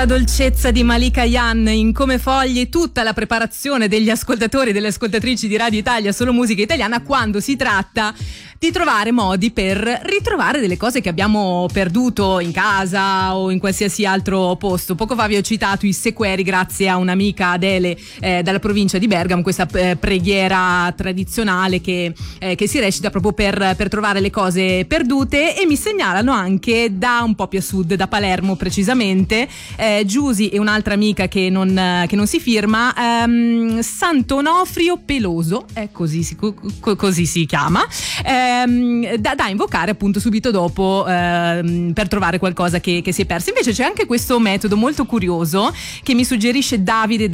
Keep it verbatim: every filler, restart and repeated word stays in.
dolcezza di Malika Yan in Come Foglie, tutta la preparazione degli ascoltatori e delle ascoltatrici di Radio Italia Solo Musica Italiana quando si tratta di trovare modi per ritrovare delle cose che abbiamo perduto in casa o in qualsiasi altro posto. Poco fa vi ho citato i sequeri grazie a un'amica Adele eh, dalla provincia di Bergamo, questa eh, preghiera tradizionale che, eh, che si recita proprio per, per trovare le cose perdute, e mi segnalano anche da un po' più a sud, da Palermo precisamente, eh, Giusy e un'altra amica che non, che non si firma, ehm, Sant'Onofrio Peloso, è così si, co, così si chiama, eh, Da, da invocare appunto subito dopo ehm, per trovare qualcosa che, che si è perso. Invece c'è anche questo metodo molto curioso che mi suggerisce Davide